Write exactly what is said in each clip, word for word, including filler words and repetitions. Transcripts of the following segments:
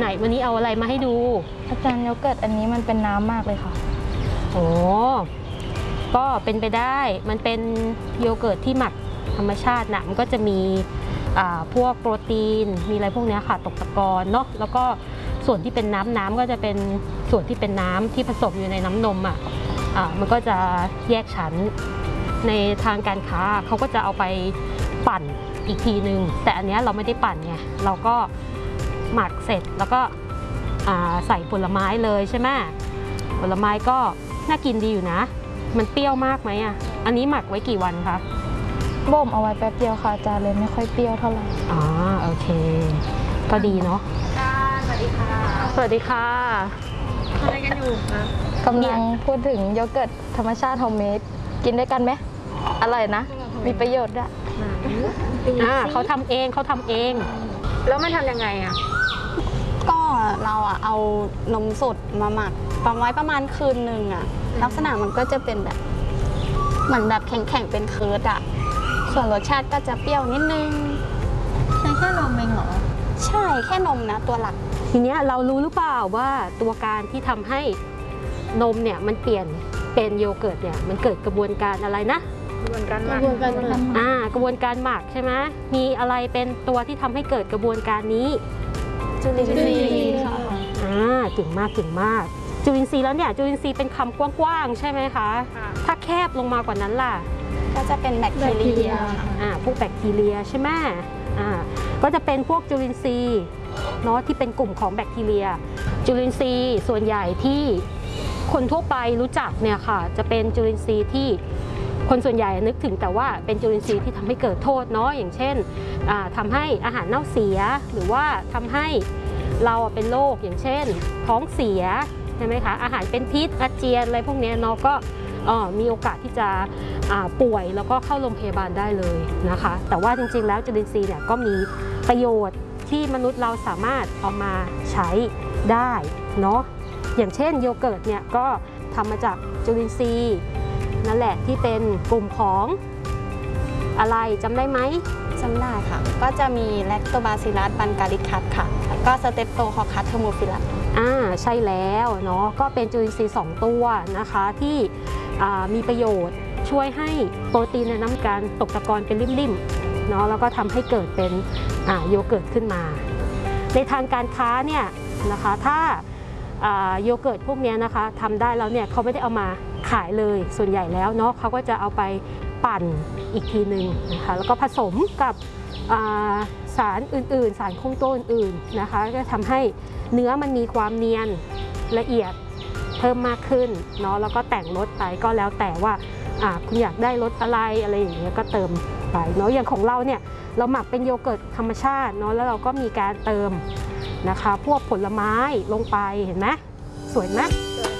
ไหนวันนี้เอาอะไรมาให้ดูอาจารย์โยเกิร์ตอันนี้มันเป็นน้ำมากเลยค่ะโอ้ก็เป็นไปได้มันเป็นโยเกิร์ตที่หมักธรรมชาตินะมันก็จะมีพวกโปรตีนมีอะไรพวกนี้ค่ะตกตะกอนเนาะแล้วก็ส่วนที่เป็นน้ำน้ำก็จะเป็นส่วนที่เป็นน้ำที่ผสมอยู่ในน้ำนมอ่ะมันก็จะแยกชั้นในทางการค้าเขาก็จะเอาไปปั่นอีกทีนึงแต่อันนี้เราไม่ได้ปั่นไงเราก็หมักเสร็จแล้วก็ใส่ผลไม้เลยใช่ไหมผลไม้ก็น่ากินดีอยู่นะมันเปรี้ยวมากไหมอ่ะอันนี้หมักไว้กี่วันคะบ่มเอาไว้แป๊บเดียวค่ะอาจารย์เลยไม่ค่อยเปรี้ยวเท่าไหร่อ๋อโอเคก็ดีเนาะสวัสดีค่ะสวัสดีค่ะอะไรกันอยู่คะกำลังพูดถึงโยเกิร์ตธรรมชาติโฮมเมดกินด้วยกันไหมอร่อยนะมีประโยชน์ด้วยอ่าเขาทำเองเขาทำเองแล้วมันทำยังไงอ่ะก็เราอ่ะเอานมสดมาหมักประมาณประมาณคืนหนึ่งอ่ะลักษณะมันก็จะเป็นแบบเหมือนแบบแข็งๆเป็นเคิร์ดอ่ะส่วนรสชาติก็จะเปรี้ยวนิดนึงใช้แค่นมเองเหรอใช่แค่นมนะตัวหลักทีเนี้ยเรารู้หรือเปล่าว่าตัวการที่ทำให้นมเนี่ยมันเปลี่ยนเป็นโยเกิร์ตเนี่ยมันเกิดกระบวนการอะไรนะกระบวนการหมักอ่ากระบวนการหมักใช่ไหมมีอะไรเป็นตัวที่ทำให้เกิดกระบวนการนี้จุลินทรีย์ค่ะอ่าเก่งมากเก่งมากจุลินทรีย์แล้วเนี่ยจุลินทรีย์เป็นคำกว้างๆใช่ไหมคะถ้าแคบลงมากว่านั้นล่ะก็จะเป็นแบคทีเรียอ่าพวกแบคทีเรียใช่ไหมอ่าก็จะเป็นพวกจุลินทรีย์เนาะที่เป็นกลุ่มของแบคทีเรียจุลินทรีย์ส่วนใหญ่ที่คนทั่วไปรู้จักเนี่ยค่ะจะเป็นจุลินทรีย์ที่คนส่วนใหญ่นึกถึงแต่ว่าเป็นจุลินทรีย์ที่ทำให้เกิดโทษเนาะอย่างเช่นทำให้อาหารเน่าเสียหรือว่าทำให้เราเป็นโรคอย่างเช่นท้องเสียใช่ไหมคะอาหารเป็นพิษอาเจียนอะไรพวกนี้เนาะก็มีโอกาสที่จะป่วยแล้วก็เข้าโรงพยาบาลได้เลยนะคะแต่ว่าจริงๆแล้วจุลินทรีย์เนี่ยก็มีประโยชน์ที่มนุษย์เราสามารถเอามาใช้ได้เนาะอย่างเช่นโยเกิร์ตเนี่ยก็ทำมาจากจุลินทรีย์นั่นแหละที่เป็นกลุ่มของอะไรจำได้ไหมจำได้ค่ะก็จะมีแลคโตบาซิลลัสบันการิคัสค่ะแล้วก็สเตปโตคอคัสเทอร์โมฟิลัสอ่าใช่แล้วเนาะก็เป็นจุลินทรีย์สองตัวนะคะที่มีประโยชน์ช่วยให้โปรตีนในน้ำการตกตะกอนเป็นริ่มๆเนาะแล้วก็ทำให้เกิดเป็นโยเกิร์ตขึ้นมาในทางการค้าเนี่ยนะคะถ้าโยเกิร์ตพวกนี้นะคะทำได้แล้วเนี่ยเขาไม่ได้เอามาขายเลยส่วนใหญ่แล้วเนาะเขาก็จะเอาไปปั่นอีกทีหนึ่งนะคะแล้วก็ผสมกับสารอื่นๆสารคงตัวอื่นๆนะคะก็ทำให้เนื้อมันมีความเนียนละเอียดเพิ่มมากขึ้นเนาะแล้วก็แต่งรสไปก็แล้วแต่ว่าคุณอยากได้รสอะไรอะไรอย่างเงี้ยก็เติมไปเนาะอย่างของเราเนี่ยเราหมักเป็นโยเกิร์ตธรรมชาติเนาะแล้วเราก็มีการเติมนะคะพวกผลไม้ลงไปเห็นไหมสวยไหม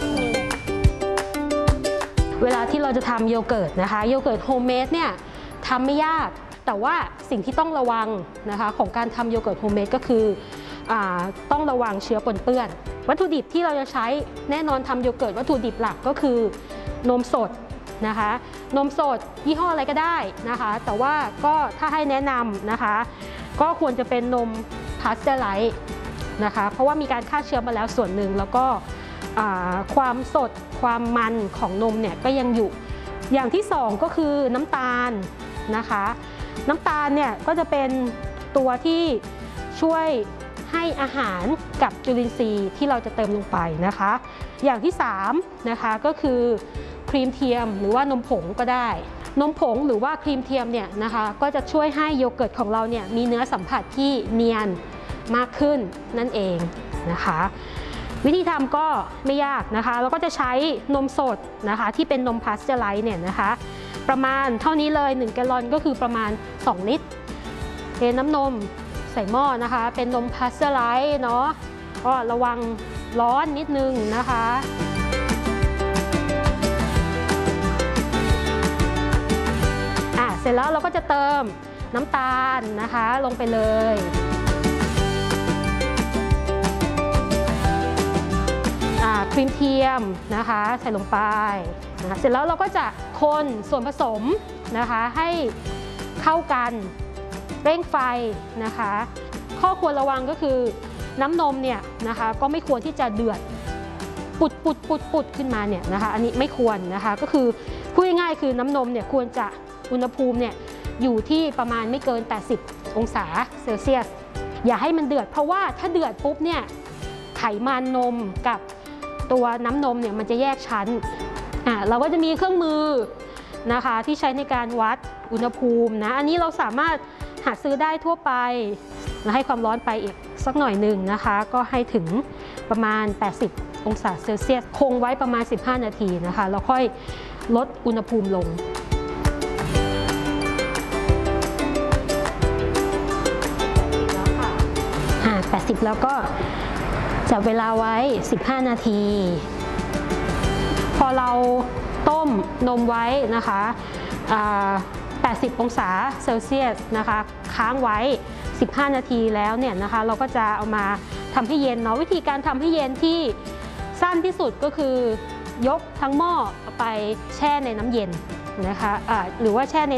เวลาที่เราจะทำโยเกิร์ตนะคะโยเกิร์ตโฮมเมดเนี่ยทำไม่ยากแต่ว่าสิ่งที่ต้องระวังนะคะของการทำโยเกิร์ตโฮมเมดก็คือต้องระวังเชื้อปนเปื้อนวัตถุดิบที่เราจะใช้แน่นอนทำโยเกิร์ตวัตถุดิบหลักก็คือนมสดนะคะนมสดยี่ห้ออะไรก็ได้นะคะแต่ว่าก็ถ้าให้แนะนำนะคะก็ควรจะเป็นนมพาสเจอร์ไลซ์นะคะเพราะว่ามีการฆ่าเชื้อมาแล้วส่วนหนึ่งแล้วก็ความสดความมันของนมเนี่ยก็ยังอยู่อย่างที่สองก็คือน้ำตาลนะคะน้ำตาลเนี่ยก็จะเป็นตัวที่ช่วยให้อาหารกับจุลินทรีย์ที่เราจะเติมลงไปนะคะอย่างที่สามนะคะก็คือครีมเทียมหรือว่านมผงก็ได้นมผงหรือว่าครีมเทียมเนี่ยนะคะก็จะช่วยให้โยเกิร์ตของเราเนี่ยมีเนื้อสัมผัสที่เนียนมากขึ้นนั่นเองนะคะวิธีทำก็ไม่ยากนะคะเราก็จะใช้นมสดนะคะที่เป็นนมพาสเจอร์ไลซ์เนี่ยนะคะประมาณเท่านี้เลยหนึ่งแกลลอนก็คือประมาณสองลิตรเทน้ำนมใส่หม้อนะคะเป็นนมพาสเจอร์ไลซ์เนาะก็ระวังร้อนนิดนึงนะคะอ่ะเสร็จแล้วเราก็จะเติมน้ำตาลนะคะลงไปเลยครีมเทียมนะคะใส่ลงไปนะเสร็จแล้วเราก็จะคนส่วนผสมนะคะให้เข้ากันเร่งไฟนะคะข้อควรระวังก็คือน้ำนมเนี่ยนะคะก็ไม่ควรที่จะเดือดปุดปุดปุดปุดขึ้นมาเนี่ยนะคะอันนี้ไม่ควรนะคะก็คือพูดง่ายๆคือน้ำนมเนี่ยควรจะอุณหภูมิเนี่ยอยู่ที่ประมาณไม่เกินแปดสิบองศาเซลเซียสอย่าให้มันเดือดเพราะว่าถ้าเดือดปุ๊บเนี่ยไขมันนมกับตัวน้ำนมเนี่ยมันจะแยกชั้นอ่าเราก็จะมีเครื่องมือนะคะที่ใช้ในการวัดอุณหภูมินะอันนี้เราสามารถหาซื้อได้ทั่วไปแล้วให้ความร้อนไปอีกสักหน่อยหนึ่งนะคะก็ให้ถึงประมาณแปดสิบองศาเซลเซียสคงไว้ประมาณสิบห้านาทีนะคะแล้วค่อยลดอุณหภูมิลงแปดสิบแล้วก็จับเวลาไว้สิบห้านาทีพอเราต้มนมไว้นะคะแปดสิบองศาเซลเซียสนะคะค้างไว้สิบห้านาทีแล้วเนี่ยนะคะเราก็จะเอามาทำให้เย็นเนาะวิธีการทำให้เย็นที่สั้นที่สุดก็คือยกทั้งหม้อไปแช่ในน้ำเย็นนะคะะหรือว่าแช่ใน